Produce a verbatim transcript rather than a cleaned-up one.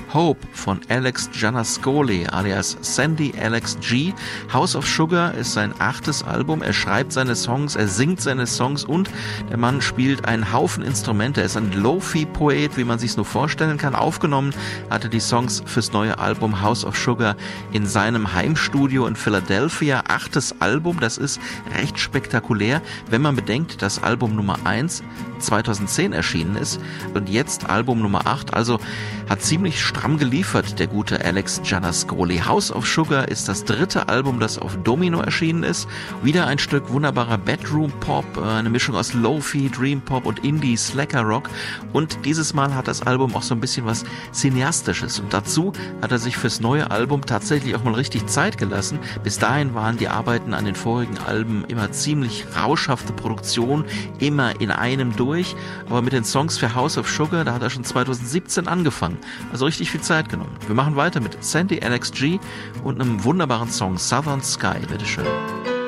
Hope von Alex Giannascoli alias Sandy Alex G. House of Sugar ist sein achtes Album. Er schreibt seine Songs, er singt seine Songs und der Mann spielt einen Haufen Instrumente. Er ist ein Lo-Fi-Poet, wie man sich's nur vorstellen kann. Aufgenommen hatte die Songs fürs neue Album House of Sugar in seinem Heimstudio in Philadelphia. Achtes Album, das ist recht spektakulär, wenn man bedenkt, dass Album Nummer eins zweitausendzehn erschienen ist und jetzt Album Nummer acht, also hat ziemlich stramm geliefert, der gute Alex Giannascoli. House of Sugar ist das dritte Album, das auf Domino erschienen ist. Wieder ein Stück wunderbarer Bedroom-Pop, eine Mischung aus Lo-Fi, Dream-Pop und Indie-Slacker-Rock. Und dieses Mal hat das Album auch so ein bisschen was Cineastisches. Und dazu hat er sich fürs neue Album tatsächlich auch mal richtig Zeit gelassen. Bis dahin waren die Arbeiten an den vorigen Alben immer ziemlich rauschhafte Produktion, immer in einem durch. Aber mit den Songs für House of Sugar, da hat er schon zweitausendsiebzehn angefangen. Also richtig viel Zeit genommen. Wir machen weiter mit Sandy Alex G und einem wunderbaren Song Southern Sky. Bitteschön.